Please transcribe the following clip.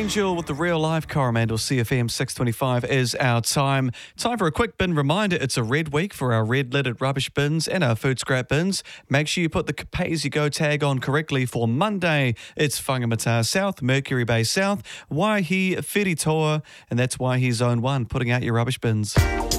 Angel with the Real Life Coromandel CFM 625 is our time. Time for a quick bin reminder. It's a red week for our red-lidded rubbish bins and our food scrap bins. Make sure you put the pay-as-you-go tag on correctly for Monday. It's Whangamata South, Mercury Bay South, Waihi, Whiritoa, and that's Waihi Zone 1, putting out your rubbish bins.